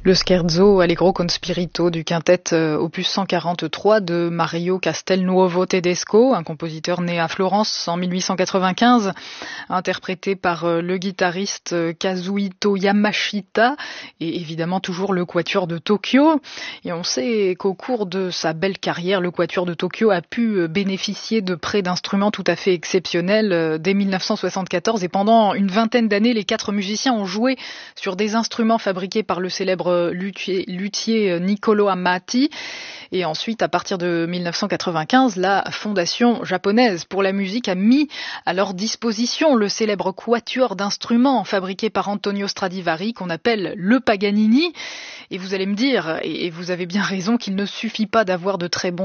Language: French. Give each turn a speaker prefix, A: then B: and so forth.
A: Le scherzo Allegro con spirito du quintet opus 143 de Mario Castelnuovo Tedesco, un compositeur né à Florence en 1895, interprété par le guitariste Kazuhito Yamashita et évidemment toujours le Quatuor de Tokyo. Et on sait qu'au cours de sa belle carrière, le Quatuor de Tokyo a pu bénéficier de prêts d'instruments tout à fait exceptionnels dès 1974 et pendant une vingtaine d'années, les 4 musiciens ont joué sur des instruments fabriqués par le célèbre luthier Niccolò Amati. Et ensuite, à partir de 1995, la Fondation japonaise pour la musique a mis à leur disposition le célèbre quatuor d'instruments fabriqué par Antonio Stradivari, qu'on appelle le Paganini. Et vous allez me dire, et vous avez bien raison, qu'il ne suffit pas d'avoir de très bons